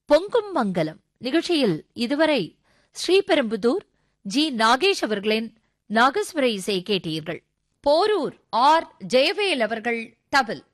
பொங்கும் மங்கலம் நிகழ்ச்சியில் இதுவரை ஸ்ரீபெரும்புதூர் ஜி. நாகேஷ் அவர்களின் நாகஸ்வர இசை கேட்டீர்கள். போரூர் ஆர். ஜெயவேல் அவர்கள் தவில்.